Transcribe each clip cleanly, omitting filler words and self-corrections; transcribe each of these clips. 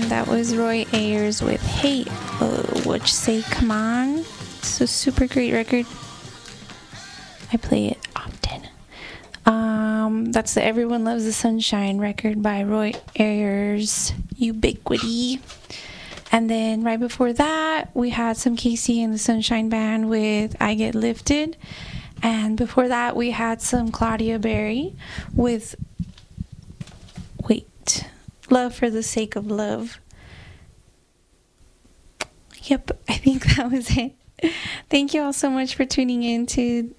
that was Roy Ayers with Hey, what you say, come on. It's a super great record. I play it often. That's the Everyone Loves the Sunshine record by Roy Ayers, Ubiquity. And then right before that, we had some Casey and the Sunshine Band with I Get Lifted. And before that, we had some Claudia Berry with Love for the Sake of Love. Yep, I think that was it. Thank you all so much for tuning in to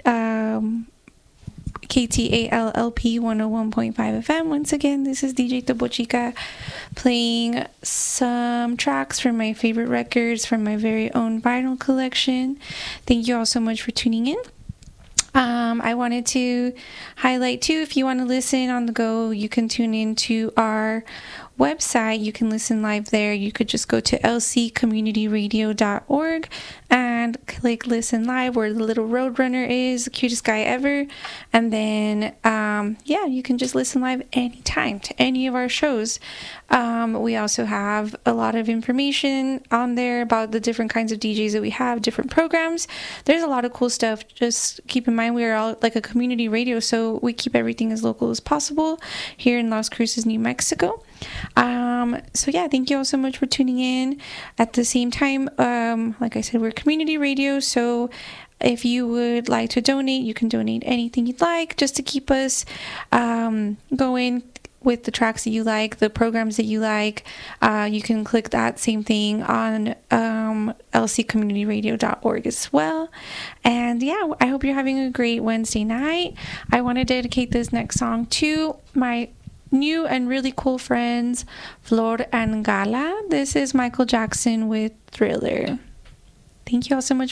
KTALLP 101.5 FM. Once again, this is DJ Topo Chica playing some tracks from my favorite records from my very own vinyl collection. Thank you all so much for tuning in. I wanted to highlight too, if you want to listen on the go, you can tune into our website. You can listen live there. You could just go to lccommunityradio.org and click listen live, where the little roadrunner is, the cutest guy ever. And then you can just listen live anytime to any of our shows. We also have a lot of information on there about the different kinds of DJs that we have, different programs. There's a lot of cool stuff. Just keep in mind we are all like a community radio, so we keep everything as local as possible here in Las Cruces, New Mexico. Thank you all so much for tuning in. At the same time, like I said, we're community radio, so if you would like to donate, you can donate anything you'd like just to keep us going with the tracks that you like, the programs that you like. You can click that same thing on lccommunityradio.org as well. And I hope you're having a great Wednesday night. I want to dedicate this next song to my new and really cool friends, Flor and Gala. This is Michael Jackson with Thriller. Thank you all so much